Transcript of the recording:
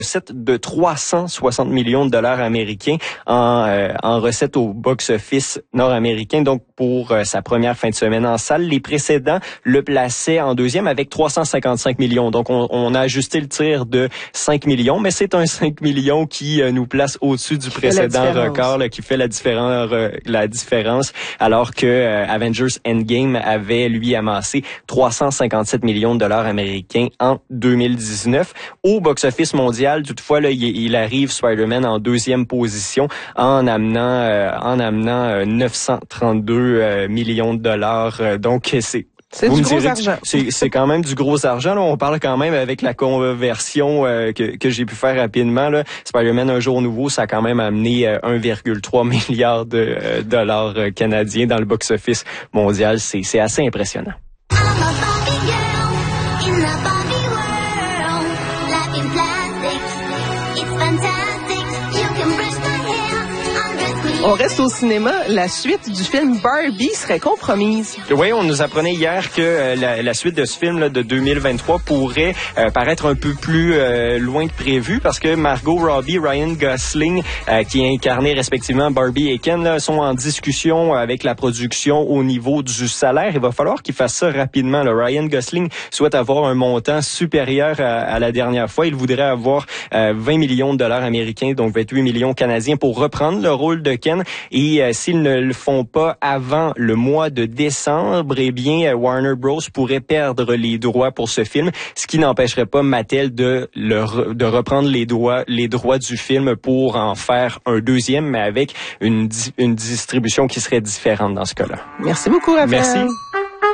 de 360 millions de dollars américains en recettes au box-office nord-américain, donc pour sa première fin de semaine en salle. Les précédents le plaçaient en deuxième avec 355 millions. Donc, on a ajusté le tir de 5 millions, mais c'est un 5 millions qui nous place au-dessus du précédent record là, qui fait la différence, alors que Avengers Endgame avait, lui, amassé 357 millions de dollars américains en 2019. Au box-office mondial, toutefois, là, il arrive Spider-Man en deuxième position en amenant 932 millions de dollars. Donc, c'est du gros argent. C'est quand même du gros argent. Là. On parle quand même avec la conversion que j'ai pu faire rapidement. Là. Spider-Man Un jour nouveau, ça a quand même amené 1,3 milliard de dollars canadiens dans le box-office mondial. C'est assez impressionnant. On reste au cinéma. La suite du film Barbie serait compromise. Oui, on nous apprenait hier que la suite de ce film là, de 2023 pourrait paraître un peu plus loin que prévu parce que Margot Robbie, Ryan Gosling, qui incarnaient respectivement Barbie et Ken, là, sont en discussion avec la production au niveau du salaire. Il va falloir qu'ils fassent ça rapidement. Là. Ryan Gosling souhaite avoir un montant supérieur à la dernière fois. Il voudrait avoir 20 millions de dollars américains, donc 28 millions canadiens pour reprendre le rôle de Ken. Et s'ils ne le font pas avant le mois de décembre, eh bien Warner Bros pourrait perdre les droits pour ce film, ce qui n'empêcherait pas Mattel de reprendre les droits du film pour en faire un deuxième, mais avec une distribution qui serait différente dans ce cas-là. Merci beaucoup, Raphaël. Merci.